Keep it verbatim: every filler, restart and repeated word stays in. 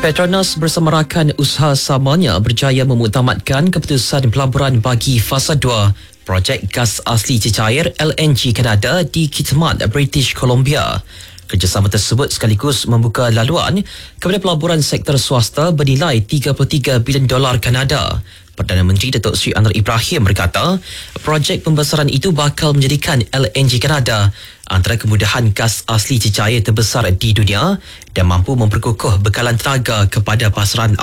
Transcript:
Petronas bersama rakan usaha samanya berjaya memuktamadkan keputusan pelaburan bagi fasa dua projek gas asli cecair L N G Kanada di Kitimat, British Columbia. Kerjasama tersebut sekaligus membuka laluan kepada pelaburan sektor swasta bernilai tiga puluh tiga bilion dolar Kanada. Perdana Menteri Datuk Seri Anwar Ibrahim berkata, projek pembesaran itu bakal menjadikan L N G Kanada antara kemudahan gas asli cecair terbesar di dunia dan mampu memperkukuh bekalan tenaga kepada pasaran